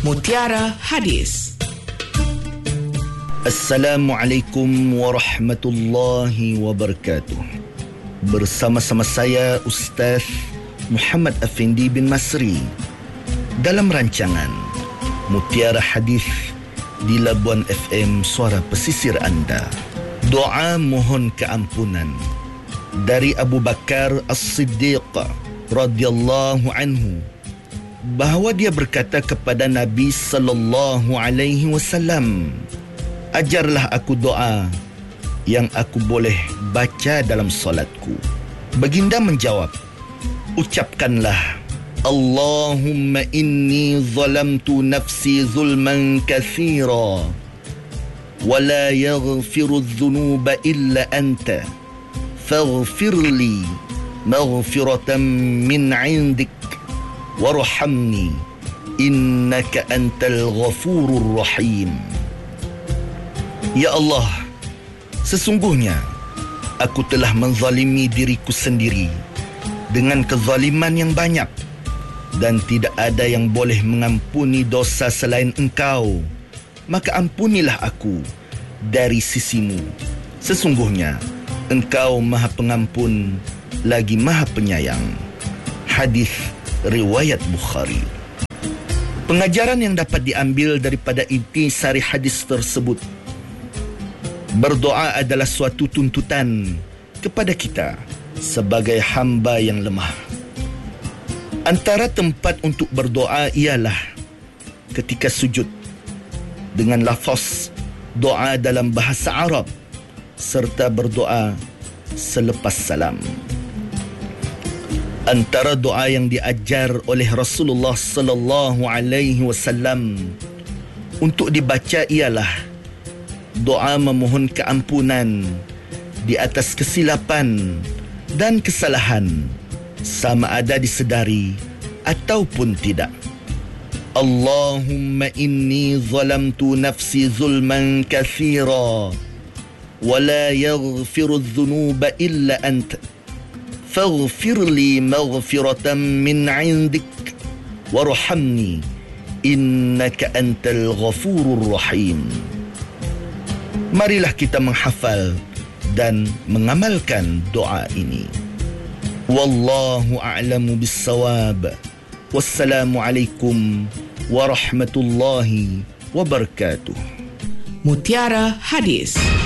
Mutiara Hadis. Assalamualaikum warahmatullahi wabarakatuh. Bersama-sama saya Ustaz Muhammad Afendi bin Masri dalam rancangan Mutiara Hadis di Labuan FM, suara pesisir anda. Doa mohon keampunan dari Abu Bakar As-Siddiq radhiyallahu anhu, bahawa dia berkata kepada Nabi sallallahu alaihi wasallam, ajarlah aku doa yang aku boleh baca dalam solatku. Baginda menjawab, ucapkanlah, Allahumma inni zalamtu nafsi zulman kathira wa la yaghfiru dhunuba illa anta faghfirli maghfiratan min 'indik warhamni innaka antal ghafurur rahim. Ya Allah, sesungguhnya aku telah menzalimi diriku sendiri dengan kezaliman yang banyak, dan tidak ada yang boleh mengampuni dosa selain Engkau. Maka ampunilah aku dari sisimu. Sesungguhnya Engkau Maha Pengampun lagi Maha Penyayang. Hadis riwayat Bukhari. Pengajaran yang dapat diambil daripada intisari hadis tersebut, berdoa adalah suatu tuntutan kepada kita sebagai hamba yang lemah. Antara tempat untuk berdoa ialah ketika sujud dengan lafaz doa dalam bahasa Arab serta berdoa selepas salam. Antara doa yang diajar oleh Rasulullah sallallahu alaihi wasallam untuk dibaca ialah doa memohon keampunan di atas kesilapan dan kesalahan, sama ada disedari ataupun tidak. Allahumma inni zalamtu nafsi zulman kathira wa la yaghfiru dhunuba illa anta faghfirli maghfiratan min 'indik warhamni innaka antal ghafurur rahim. Marilah kita menghafal dan mengamalkan doa ini. Wallahu a'lamu bis-shawab. Wassalamualaikum warahmatullahi wabarakatuh. Mutiara Hadis.